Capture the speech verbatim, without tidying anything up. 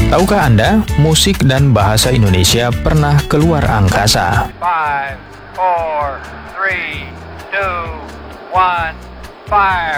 Tahukah Anda, musik dan bahasa Indonesia pernah keluar angkasa? Five, four, three, two, one, fire.